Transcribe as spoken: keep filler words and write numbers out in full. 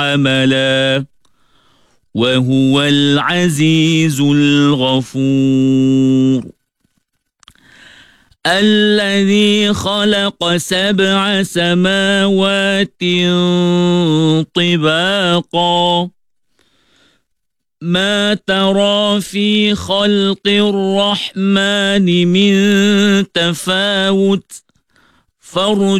عملا وهو العزيز الغفور. الذي خلق سبع سماوات طباقا ما ترى في خلق الرحمن من تفاوت فارجع